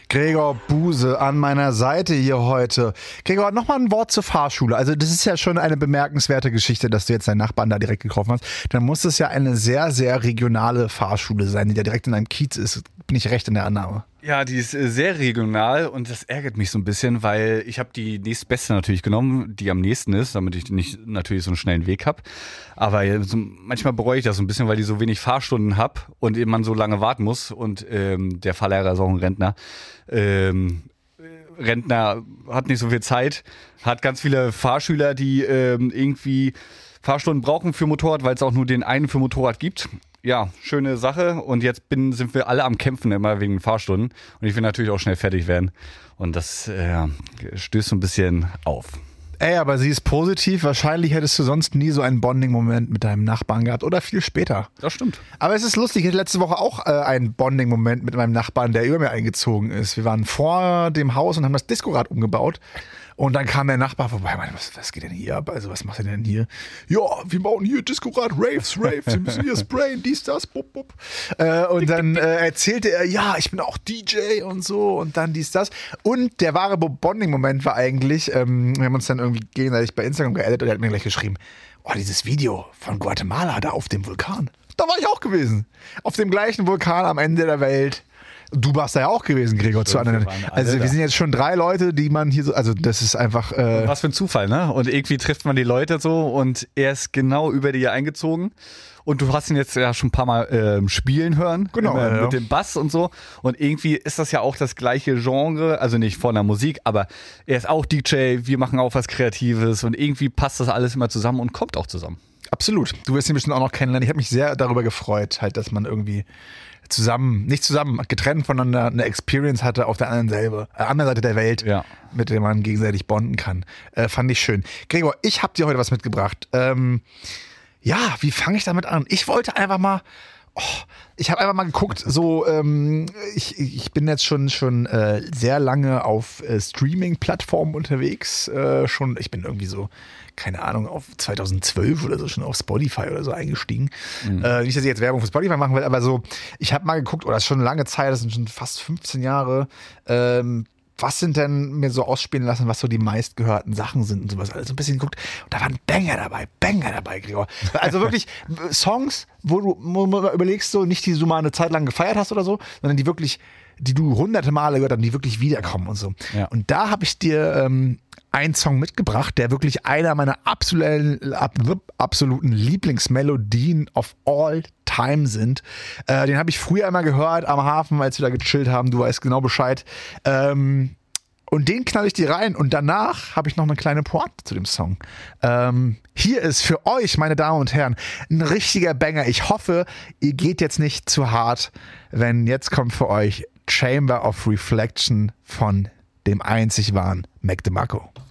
Gregor Buse an meiner Seite hier heute. Gregor, nochmal ein Wort zur Fahrschule. Also das ist ja schon eine bemerkenswerte Geschichte, dass du jetzt deinen Nachbarn da direkt getroffen hast. Dann muss es ja eine sehr, sehr regionale Fahrschule sein, die da direkt in einem Kiez ist. Bin ich recht in der Annahme? Ja, die ist sehr regional und das ärgert mich so ein bisschen, weil ich habe die nächstbeste natürlich genommen, die am nächsten ist, damit ich nicht natürlich so einen schnellen Weg habe. Aber manchmal bereue ich das so ein bisschen, weil die so wenig Fahrstunden habe und eben man so lange warten muss. Und der Fahrlehrer ist auch ein Rentner. Rentner hat nicht so viel Zeit, hat ganz viele Fahrschüler, die irgendwie Fahrstunden brauchen für Motorrad, weil es auch nur den einen für Motorrad gibt. Ja, schöne Sache. Und jetzt sind wir alle am Kämpfen immer wegen Fahrstunden. Und ich will natürlich auch schnell fertig werden. Und das stößt so ein bisschen auf. Ey, aber sie ist positiv. Wahrscheinlich hättest du sonst nie so einen Bonding-Moment mit deinem Nachbarn gehabt. Oder viel später. Das stimmt. Aber es ist lustig. Ich hatte letzte Woche auch einen Bonding-Moment mit meinem Nachbarn, der über mir eingezogen ist. Wir waren vor dem Haus und haben das Discorad umgebaut. Und dann kam der Nachbar vorbei. Ich meine, was geht denn hier ab? Also, was macht ihr denn hier? Ja, wir bauen hier Discorad, Raves. Wir müssen hier sprayen, dies, das, bup, bup. Und dann erzählte er, ja, ich bin auch DJ und so und dann dies, das. Und der wahre Bonding-Moment war eigentlich, wir haben uns dann irgendwie gegenseitig bei Instagram geaddet und er hat mir gleich geschrieben, oh, dieses Video von Guatemala da auf dem Vulkan. Da war ich auch gewesen. Auf dem gleichen Vulkan am Ende der Welt. Du warst da ja auch gewesen, Gregor, zu anderen. Also wir sind jetzt schon 3 Leute, die man hier so, also das ist einfach... Was für ein Zufall, ne? Und irgendwie trifft man die Leute so und er ist genau über dir eingezogen und du hast ihn jetzt ja schon ein paar Mal spielen hören. Genau. Mit dem Bass und so und irgendwie ist das ja auch das gleiche Genre, also nicht von der Musik, aber er ist auch DJ, wir machen auch was Kreatives und irgendwie passt das alles immer zusammen und kommt auch zusammen. Absolut. Du wirst ihn bestimmt auch noch kennenlernen. Ich habe mich sehr darüber gefreut, halt, dass man irgendwie getrennt voneinander eine Experience hatte auf der anderen Seite der Welt, ja, mit der man gegenseitig bonden kann. Fand ich schön. Gregor, ich habe dir heute was mitgebracht. Wie fange ich damit an? Ich wollte einfach mal, ich habe einfach mal geguckt, so, ich bin jetzt schon sehr lange auf Streaming-Plattformen unterwegs. Ich bin irgendwie so, keine Ahnung, auf 2012 oder so schon auf Spotify oder so eingestiegen. Nicht, dass ich jetzt Werbung für Spotify machen will, aber so, ich habe mal geguckt, das ist schon eine lange Zeit, das sind schon fast 15 Jahre, was sind denn mir so ausspielen lassen, was so die meistgehörten Sachen sind und sowas. Also ein bisschen geguckt. Und da waren Banger dabei, Gregor. Also wirklich Songs, wo du überlegst, so nicht die du mal eine Zeit lang gefeiert hast oder so, sondern die du hunderte Male gehört hast, die wirklich wiederkommen und so. Ja. Und da habe ich dir einen Song mitgebracht, der wirklich einer meiner absoluten Lieblingsmelodien of all time sind. Den habe ich früher immer gehört am Hafen, als wir da gechillt haben. Du weißt genau Bescheid. Und den knall ich dir rein. Und danach habe ich noch eine kleine Pointe zu dem Song. Hier ist für euch, meine Damen und Herren, ein richtiger Banger. Ich hoffe, ihr geht jetzt nicht zu hart, wenn jetzt kommt für euch Chamber of Reflection von dem einzig wahren Mac DeMarco.